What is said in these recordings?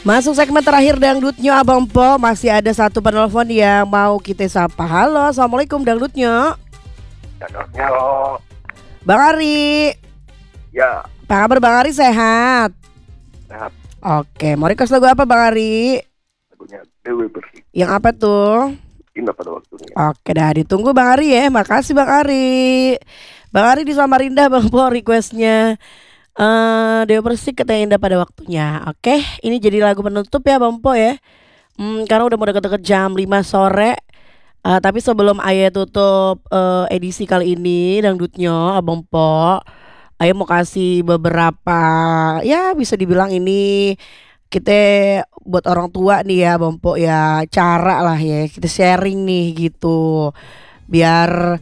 Masuk segmen terakhir Dangdutnya Abang Po. Masih ada satu penelpon yang mau kita sapa. Halo, assalamualaikum Dangdutnya. Dangdutnya lo. Bang Ari. Ya. Apa kabar Bang Ari, sehat? Sehat. Oke, mau request lagu apa Bang Ari? Lagunya Dewi Persik. Yang apa tuh? Indah pada waktunya. Oke dah, ditunggu Bang Ari ya. Makasih Bang Ari. Bang Ari di Samarinda Bang Po requestnya Dewa Persik, katanya indah pada waktunya. Oke, ini jadi lagu penutup ya Bang Po ya. Karena udah mau deket-deket jam 5 sore. Tapi sebelum Ayah tutup edisi kali ini Dangdutnya Abang Po, Ayah mau kasih beberapa, ya bisa dibilang ini kita buat orang tua nih ya Bang Po ya, cara lah ya kita sharing nih gitu. Biar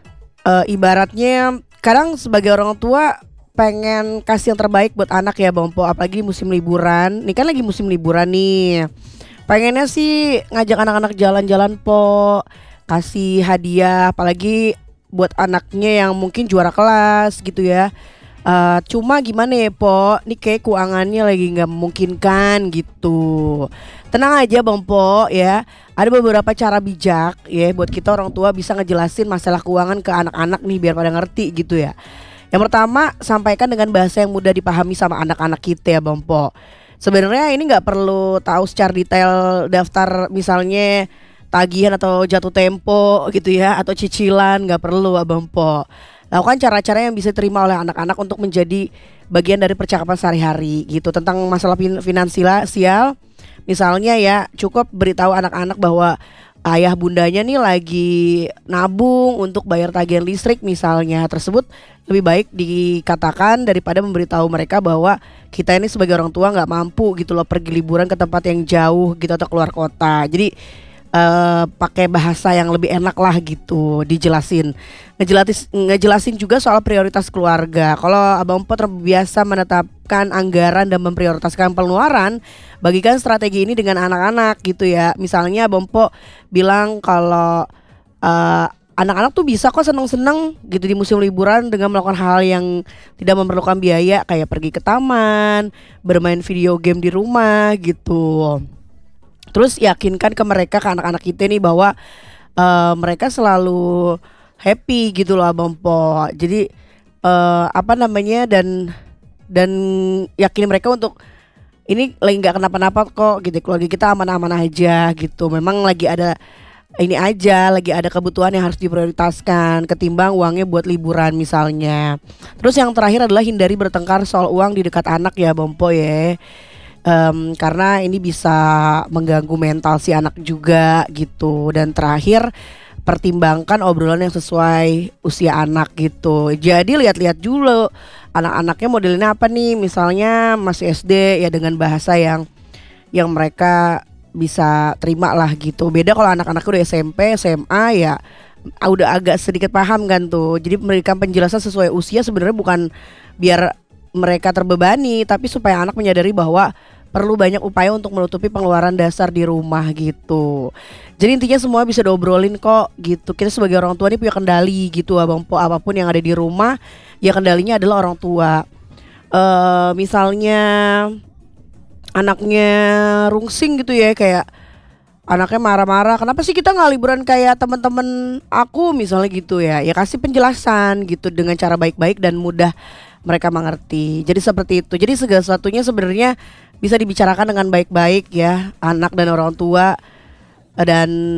ibaratnya kadang sebagai orang tua pengen kasih yang terbaik buat anak ya Bang Po, apalagi musim liburan. Ini kan lagi musim liburan nih. Pengennya sih ngajak anak-anak jalan-jalan Po, kasih hadiah apalagi buat anaknya yang mungkin juara kelas gitu ya. Cuma gimana ya Po, nih kayak keuangannya lagi nggak memungkinkan gitu. Tenang aja Bang Po ya, ada beberapa cara bijak ya buat kita orang tua bisa ngejelasin masalah keuangan ke anak-anak nih biar pada ngerti gitu ya. Yang pertama, sampaikan dengan bahasa yang mudah dipahami sama anak-anak kita ya Bang Po. Sebenarnya ini nggak perlu tahu secara detail daftar misalnya tagihan atau jatuh tempo gitu ya, atau cicilan, nggak perlu Abang Po. Lakukan cara-cara yang bisa diterima oleh anak-anak untuk menjadi bagian dari percakapan sehari-hari gitu tentang masalah finansial. Misalnya ya, cukup beritahu anak-anak bahwa ayah bundanya nih lagi nabung untuk bayar tagihan listrik misalnya. Tersebut lebih baik dikatakan daripada memberitahu mereka bahwa kita ini sebagai orang tua nggak mampu gitu loh pergi liburan ke tempat yang jauh gitu atau keluar kota. Jadi pakai bahasa yang lebih enak lah gitu, dijelasin, ngejelasin juga soal prioritas keluarga. Kalau Abang Po terbiasa menetapkan anggaran dan memprioritaskan pengeluaran, bagikan strategi ini dengan anak-anak gitu ya. Misalnya Abang Po bilang kalau anak-anak tuh bisa kok seneng-seneng gitu di musim liburan dengan melakukan hal yang tidak memerlukan biaya, kayak pergi ke taman, bermain video game di rumah gitu. Terus yakinkan ke mereka, ke anak-anak kita nih bahwa mereka selalu happy gitu loh Abang Po. Jadi apa namanya, dan yakin mereka untuk ini lagi nggak kenapa-napa kok gitu, keluarga kita aman-aman aja gitu. Memang lagi ada ini aja, lagi ada kebutuhan yang harus diprioritaskan ketimbang uangnya buat liburan misalnya. Terus yang terakhir adalah hindari bertengkar soal uang di dekat anak ya Bang Po ya. Karena ini bisa mengganggu mental si anak juga gitu. Dan terakhir, pertimbangkan obrolan yang sesuai usia anak gitu. Jadi lihat-lihat dulu anak-anaknya modelnya apa nih. Misalnya masih SD ya, dengan bahasa yang mereka bisa terima lah gitu. Beda kalau anak-anak udah SMP, SMA ya udah agak sedikit paham kan tuh. Jadi memberikan penjelasan sesuai usia sebenarnya bukan biar mereka terbebani, tapi supaya anak menyadari bahwa perlu banyak upaya untuk menutupi pengeluaran dasar di rumah gitu. Jadi intinya semua bisa diobrolin kok gitu. Kita sebagai orang tua ini punya kendali gitu Abang Po, apapun yang ada di rumah ya kendalinya adalah orang tua. Misalnya anaknya rungsing gitu ya, kayak anaknya marah-marah, kenapa sih kita nggak liburan kayak teman-teman aku misalnya gitu ya. Ya kasih penjelasan gitu dengan cara baik-baik dan mudah mereka mengerti. Jadi seperti itu. Jadi segala sesuatunya sebenarnya bisa dibicarakan dengan baik-baik ya, anak dan orang tua. Dan